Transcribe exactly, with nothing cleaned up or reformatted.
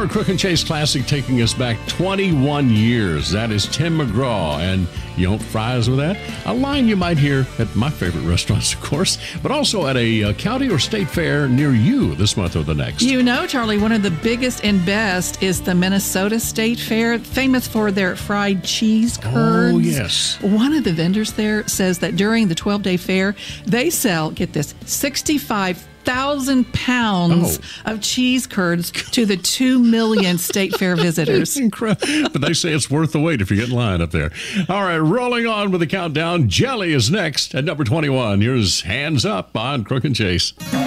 Another Crook and Chase classic taking us back twenty-one years. That is Tim McGraw. And you want fries with that? A line you might hear at my favorite restaurants, of course, but also at a uh, county or state fair near you this month or the next. You know, Charlie, one of the biggest and best is the Minnesota State Fair, famous for their fried cheese curds. Oh, yes. One of the vendors there says that during the twelve-day fair, they sell, get this, sixty-five thousand pounds Oh. of cheese curds to the two million state fair visitors. It's incredible. But they say it's worth the wait if you get in line up there. All right, rolling on with the countdown. Jelly is next at number twenty-one. Here's Hands Up on Crook and Chase.